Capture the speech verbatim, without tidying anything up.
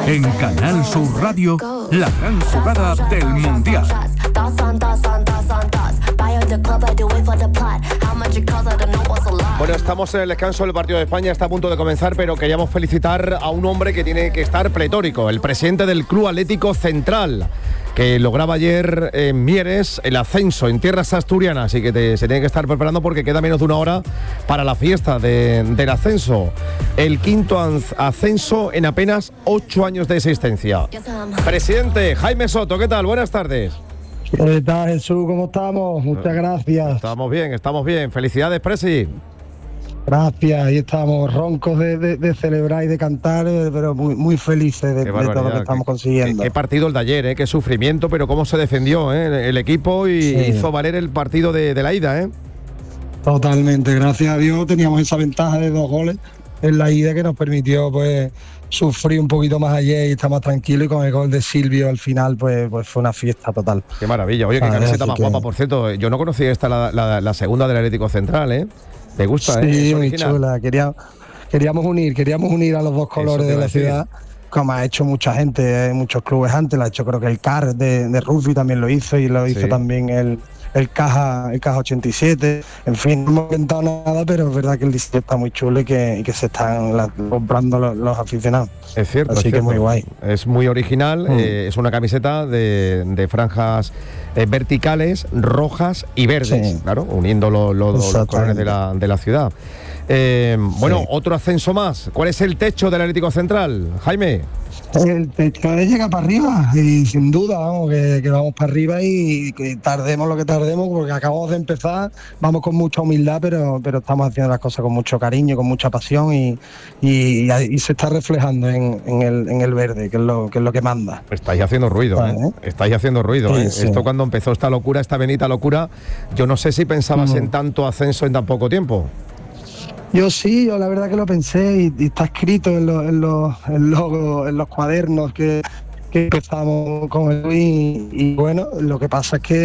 En Canal Sur Radio, la gran jugada del Mundial. Bueno, estamos en el descanso del partido de España, está a punto de comenzar, pero queríamos felicitar a un hombre que tiene que estar pletórico, el presidente del Club Atlético Central, que lograba ayer en Mieres el ascenso en tierras asturianas y que te, se tiene que estar preparando porque queda menos de una hora para la fiesta de, del ascenso. El quinto ascenso en apenas ocho años de existencia. Presidente Jaime Soto, ¿qué tal? Buenas tardes. ¿Qué tal, Jesús? ¿Cómo estamos? Muchas gracias. Estamos bien, estamos bien. Felicidades, Presi. Gracias, ahí estamos roncos de, de, de celebrar y de cantar, pero muy, muy felices de, de todo lo que estamos consiguiendo. Qué, qué partido el de ayer, ¿eh? Qué sufrimiento, pero cómo se defendió ¿eh? el equipo y sí. hizo valer el partido de, de la ida. ¿eh? Totalmente, gracias a Dios teníamos esa ventaja de dos goles en la ida que nos permitió pues sufrir un poquito más ayer y estar más tranquilo, y con el gol de Silvio al final pues, pues fue una fiesta total. Qué maravilla, oye, qué ah, camiseta más que... guapa, por cierto. Yo no conocía esta, la, la, la segunda del Atlético Central, ¿eh? ¿Te gusta? Sí, ¿eh? muy chula. Quería, queríamos unir, queríamos unir a los dos colores de la ciudad, como ha hecho mucha gente, eh, muchos clubes antes. Lo ha hecho, creo que el C A R de, de rugby también lo hizo, y lo hizo sí. también el, el Caja el Caja ochenta y siete. En fin, no hemos inventado nada, pero es verdad que el diseño está muy chulo y que, y que se están la, comprando los, los aficionados. Es cierto. Así es que cierto. muy guay. Es muy original, mm. eh, es una camiseta de, de franjas eh, verticales, rojas y verdes, sí. claro, uniendo lo, lo, los colores de la, de la ciudad. Eh, bueno, sí. otro ascenso más. ¿Cuál es el techo del Atlético Central, Jaime? El techo es llegar para arriba, y sin duda, vamos, que, que vamos para arriba y que tardemos lo que tardemos, porque acabamos de empezar, vamos con mucha humildad, pero, pero estamos haciendo las cosas con mucho cariño, con mucha pasión, y, y, y se está reflejando en, en, el, en el verde, que es lo que es lo que manda. Estáis haciendo ruido, ¿eh? ¿eh? Estáis haciendo ruido. Sí, ¿eh? Sí. Esto cuando empezó esta locura, esta bendita locura, yo no sé si pensabas mm. en tanto ascenso en tan poco tiempo. Yo sí, yo la verdad que lo pensé, y, y está escrito en, lo, en, los, en, los, en los cuadernos que, que empezamos con el y, y bueno, lo que pasa es que